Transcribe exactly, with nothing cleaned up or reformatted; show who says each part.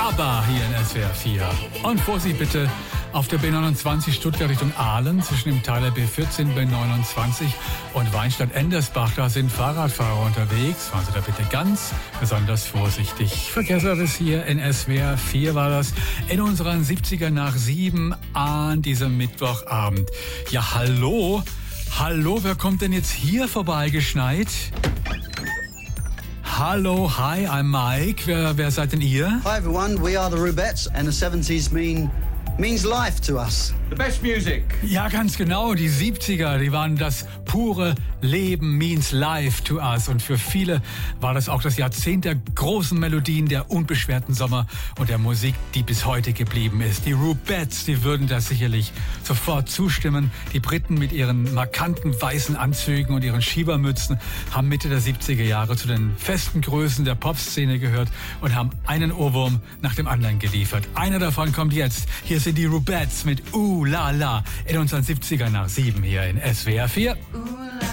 Speaker 1: ABBA hier in S W R vier. Und Vorsicht bitte auf der B neunundzwanzig Stuttgart Richtung Aalen zwischen dem Teiler B vierzehn, B neunundzwanzig und Weinstadt-Endersbach. Da sind Fahrradfahrer unterwegs. Fahren Sie da bitte ganz besonders vorsichtig. Verkehrsservice hier in S W R vier war das in unseren siebziger nach sieben an diesem Mittwochabend. Ja, hallo. Hallo, wer kommt denn jetzt hier vorbeigeschneit? Hallo, hi, I'm Mike. Wer, wer seid denn ihr?
Speaker 2: Hi everyone, we are the Rubettes and the seventies mean means life to us.
Speaker 3: The best music.
Speaker 1: Ja, ganz genau. Die siebziger, die waren das pure Leben, means life to us. Und für viele war das auch das Jahrzehnt der großen Melodien, der unbeschwerten Sommer und der Musik, die bis heute geblieben ist. Die Rubettes, die würden das sicherlich sofort zustimmen. Die Briten mit ihren markanten weißen Anzügen und ihren Schiebermützen haben Mitte der siebziger Jahre zu den festen Größen der Popszene gehört und haben einen Ohrwurm nach dem anderen geliefert. Einer davon kommt jetzt. Hier sind die Rubettes mit Uh La La in unseren siebziger nach sieben hier in S W R vier.
Speaker 4: Ooh